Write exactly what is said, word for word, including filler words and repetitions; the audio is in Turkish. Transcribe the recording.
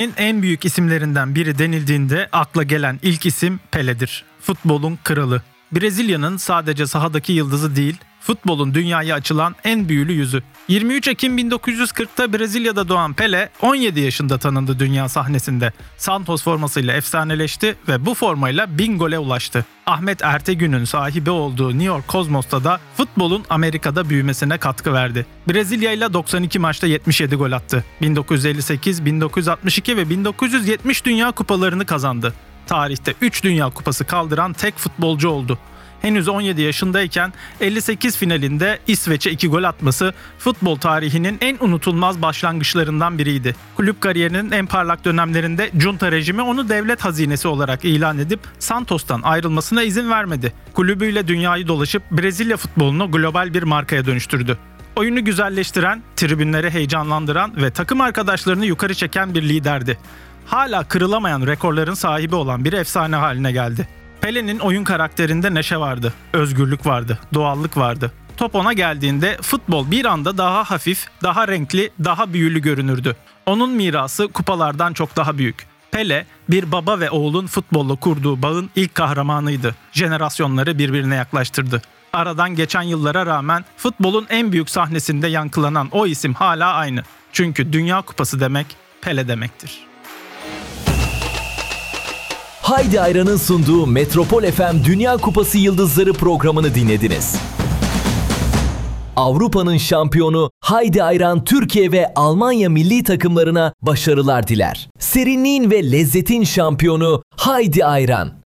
En büyük isimlerinden biri denildiğinde akla gelen ilk isim Pele'dir. Futbolun kralı. Brezilya'nın sadece sahadaki yıldızı değil, futbolun dünyaya açılan en büyülü yüzü. yirmi üç Ekim bin dokuz yüz kırkta Brezilya'da doğan Pele, on yedi yaşında tanındı dünya sahnesinde. Santos formasıyla efsaneleşti ve bu formayla bin gole ulaştı. Ahmet Ertegün'ün sahibi olduğu New York Cosmos'ta da futbolun Amerika'da büyümesine katkı verdi. Brezilya ile doksan iki maçta yetmiş yedi gol attı. bin dokuz yüz elli sekiz, bin dokuz yüz altmış iki ve bin dokuz yüz yetmiş Dünya Kupalarını kazandı. Tarihte üç Dünya Kupası kaldıran tek futbolcu oldu. Henüz on yedi yaşındayken elli sekiz finalinde İsveç'e iki gol atması futbol tarihinin en unutulmaz başlangıçlarından biriydi. Kulüp kariyerinin en parlak dönemlerinde junta rejimi onu devlet hazinesi olarak ilan edip Santos'tan ayrılmasına izin vermedi. Kulübüyle dünyayı dolaşıp Brezilya futbolunu global bir markaya dönüştürdü. Oyunu güzelleştiren, tribünleri heyecanlandıran ve takım arkadaşlarını yukarı çeken bir liderdi. Hala kırılamayan rekorların sahibi olan bir efsane haline geldi. Pele'nin oyun karakterinde neşe vardı, özgürlük vardı, doğallık vardı. Top ona geldiğinde futbol bir anda daha hafif, daha renkli, daha büyülü görünürdü. Onun mirası kupalardan çok daha büyük. Pele, bir baba ve oğlun futbolla kurduğu bağın ilk kahramanıydı. Jenerasyonları birbirine yaklaştırdı. Aradan geçen yıllara rağmen futbolun en büyük sahnesinde yankılanan o isim hala aynı. Çünkü Dünya Kupası demek Pele demektir. Haydi Ayran'ın sunduğu Metropol F M Dünya Kupası Yıldızları programını dinlediniz. Avrupa'nın şampiyonu Haydi Ayran Türkiye ve Almanya milli takımlarına başarılar diler. Serinliğin ve lezzetin şampiyonu Haydi Ayran.